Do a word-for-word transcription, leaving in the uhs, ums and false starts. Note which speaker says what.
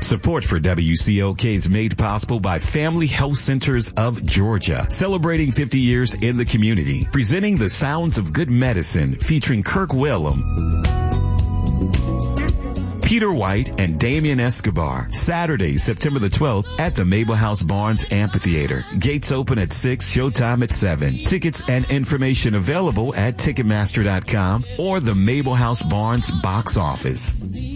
Speaker 1: Support for W C O K is made possible by Family Health Centers of Georgia, celebrating fifty years in the community, presenting the sounds of good medicine, featuring Kirk Whalum, Peter White, and Damian Escobar. Saturday, September the twelfth at the Mabel House Barnes Amphitheater. Gates open at six, showtime at seven. Tickets and information available at Ticketmaster dot com or the Mabel House Barnes box office.